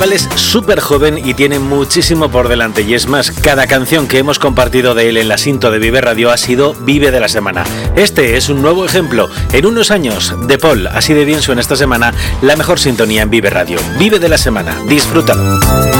Es súper joven y tiene muchísimo por delante, y es más, cada canción que hemos compartido de él en la Sinto de Vive Radio ha sido Vive de la Semana. Este es un nuevo ejemplo. En unos años, De Paul, así de bien suena esta semana la mejor sintonía en Vive Radio. Vive de la Semana, disfrútalo.